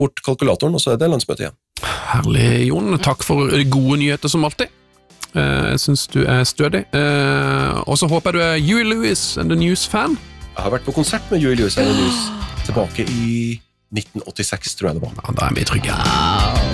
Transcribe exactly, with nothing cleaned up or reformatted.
bort kalkulatoren, og så er det landsmøte igjen. Herlig, Jon. Takk for gode nyheter som alltid. Jeg synes du er stødig. Og så håper jeg du er Huey Lewis and the News-fan. Jeg har vært på konsert med Huey Lewis and the News tilbake i nitten åttiseks, tror jeg det var. Ja, da er vi trygge.